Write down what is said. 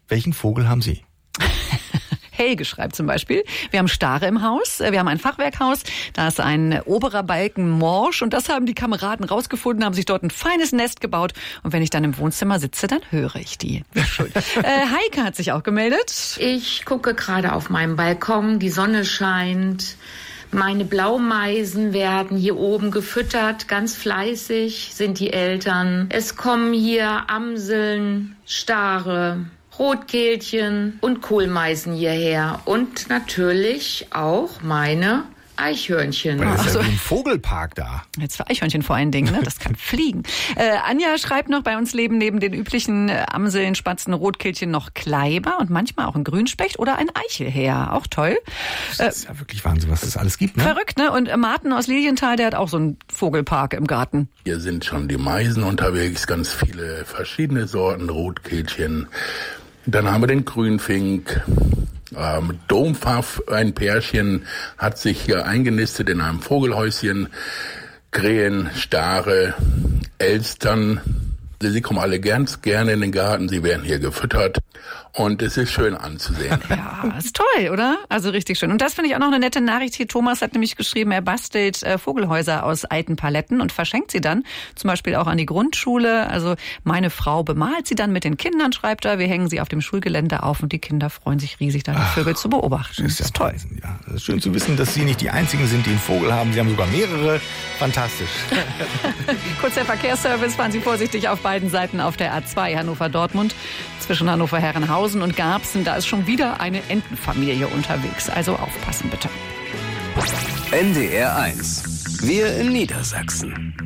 Welchen Vogel haben Sie? Helge schreibt zum Beispiel, wir haben Stare im Haus, wir haben ein Fachwerkhaus, da ist ein oberer Balken morsch und das haben die Kameraden rausgefunden, haben sich dort ein feines Nest gebaut und wenn ich dann im Wohnzimmer sitze, dann höre ich die. Schön. Heike hat sich auch gemeldet. Ich gucke gerade auf meinem Balkon, die Sonne scheint. Meine Blaumeisen werden hier oben gefüttert, ganz fleißig sind die Eltern. Es kommen hier Amseln, Stare, Rotkehlchen und Kohlmeisen hierher. Und natürlich auch meine Eichhörnchen. Das ist ja wie ein Vogelpark da. Jetzt für Eichhörnchen vor allen Dingen, ne? Das kann fliegen. Anja schreibt noch, bei uns leben neben den üblichen Amseln, Spatzen, Rotkehlchen noch Kleiber und manchmal auch ein Grünspecht oder ein Eichelhäher. Auch toll. Das ist ja wirklich Wahnsinn, was das alles gibt, ne? Verrückt, ne? Und Martin aus Lilienthal, der hat auch so einen Vogelpark im Garten. Hier sind schon die Meisen unterwegs, ganz viele verschiedene Sorten Rotkehlchen. Dann haben wir den Grünfink. Dompfaff, ein Pärchen, hat sich hier eingenistet in einem Vogelhäuschen. Krähen, Stare, Elstern. Sie kommen alle ganz gerne in den Garten, sie werden hier gefüttert und es ist schön anzusehen. Ja, ist toll, oder? Also richtig schön. Und das finde ich auch noch eine nette Nachricht hier. Thomas hat nämlich geschrieben, er bastelt Vogelhäuser aus alten Paletten und verschenkt sie dann zum Beispiel auch an die Grundschule. Also meine Frau bemalt sie dann mit den Kindern, schreibt er. Wir hängen sie auf dem Schulgelände auf und die Kinder freuen sich riesig, dann die Vögel zu beobachten. Das ist toll. Ja, das ist schön zu wissen, dass Sie nicht die Einzigen sind, die einen Vogel haben. Sie haben sogar mehrere. Fantastisch. Kurz der Verkehrsservice, fahren Sie vorsichtig auf beiden Seiten auf der A2 Hannover-Dortmund zwischen Hannover-Herrenhausen und Garbsen. Da ist schon wieder eine Entenfamilie unterwegs. Also aufpassen bitte. NDR 1. Wir in Niedersachsen.